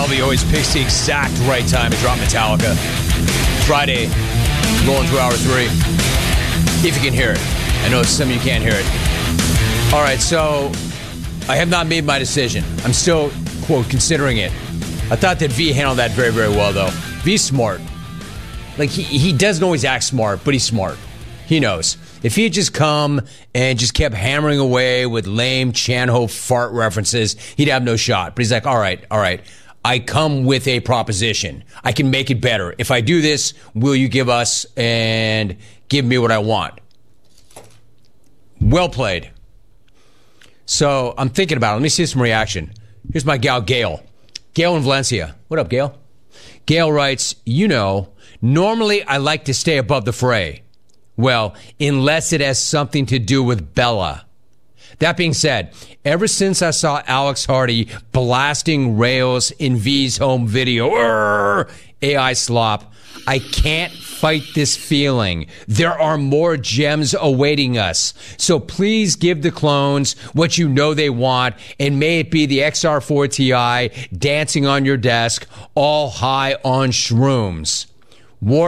Albie always picks the exact right time to drop Metallica. Friday, rolling through hour 3. If you can hear it. I know some of you can't hear it. All right, so I have not made my decision. I'm still, quote, considering it. I thought that V handled that very, very well, though. V's smart. Like, he doesn't always act smart, but he's smart. He knows. If he had just come and just kept hammering away with lame Chanho fart references, he'd have no shot. But he's like, all right. I come with a proposition. I can make it better. If I do this, will you give us and give me what I want? Well played. So I'm thinking about it. Let me see some reaction. Here's my gal, Gail. Gail in Valencia. What up, Gail? Gail writes, normally I like to stay above the fray. Well, unless it has something to do with Bella. That being said, ever since I saw Alex Hardy blasting rails in V's home video, AI slop, I can't fight this feeling. There are more gems awaiting us. So please give the clones what you know they want, and may it be the XR4 Ti dancing on your desk, all high on shrooms. War